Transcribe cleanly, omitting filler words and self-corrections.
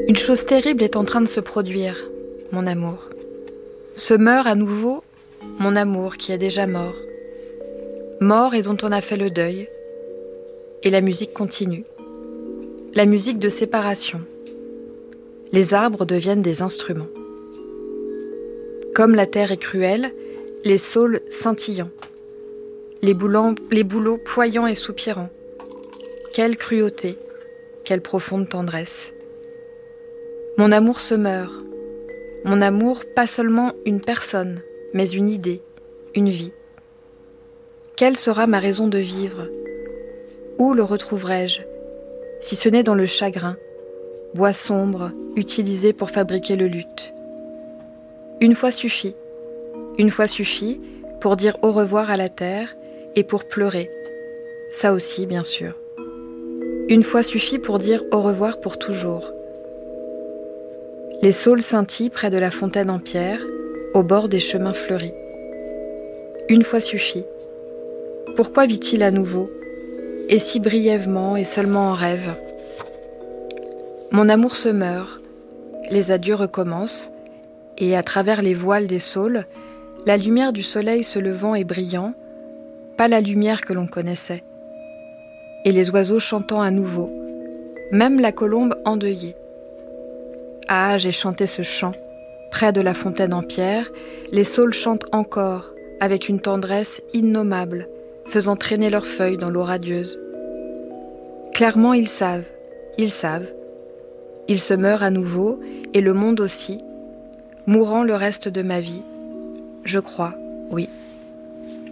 Une chose terrible est en train de se produire, mon amour. Se meurt à nouveau mon amour qui est déjà mort. Mort et dont on a fait le deuil. Et la musique continue. La musique de séparation. Les arbres deviennent des instruments. Comme la terre est cruelle, les saules scintillants. Les bouleaux ployants et soupirants. Quelle cruauté, quelle profonde tendresse. Mon amour se meurt. Mon amour, pas seulement une personne, mais une idée, une vie. Quelle sera ma raison de vivre? Où le retrouverai-je? Si ce n'est dans le chagrin, bois sombre, utilisé pour fabriquer le luth. Une fois suffit pour dire au revoir à la terre et pour pleurer. Ça aussi, bien sûr. Une fois suffit pour dire au revoir pour toujours. Les saules scintillent près de la fontaine en pierre, au bord des chemins fleuris. Une fois suffit. Pourquoi vit-il à nouveau, et si brièvement et seulement en rêve? Mon amour se meurt, les adieux recommencent, et à travers les voiles des saules, la lumière du soleil se levant et brillant, pas la lumière que l'on connaissait, et les oiseaux chantant à nouveau, même la colombe endeuillée. Ah, j'ai chanté ce chant. Près de la fontaine en pierre, les saules chantent encore, avec une tendresse innommable, faisant traîner leurs feuilles dans l'eau radieuse. Clairement, ils savent. Ils se meurent à nouveau, et le monde aussi, mourant le reste de ma vie. Je crois, oui.